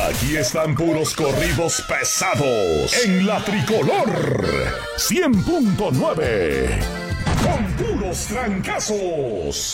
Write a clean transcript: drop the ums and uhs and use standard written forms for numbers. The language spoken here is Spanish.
Aquí están puros corridos pesados en la Tricolor 100.9. Con puros trancazos.